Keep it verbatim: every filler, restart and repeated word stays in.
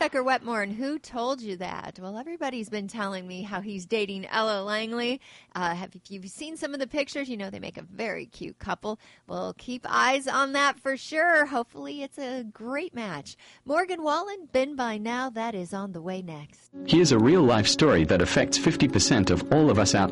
Tucker Wetmore, and who told you that? Well, everybody's been telling me how he's dating Ella Langley. Uh, have, if you've seen some of the pictures, you know they make a very cute couple. We'll keep eyes on that for sure. Hopefully it's a great match. Morgan Wallen, Been By Now, that is on the way next. Here's a real-life story that affects fifty percent of all of us out